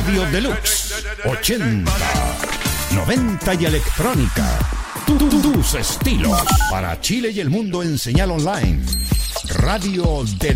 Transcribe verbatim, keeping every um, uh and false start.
Radio Deluxe. ochenta, noventa y electrónica. Tu- tu- Tus estilos. Para Chile y el mundo en señal online. Radio Deluxe.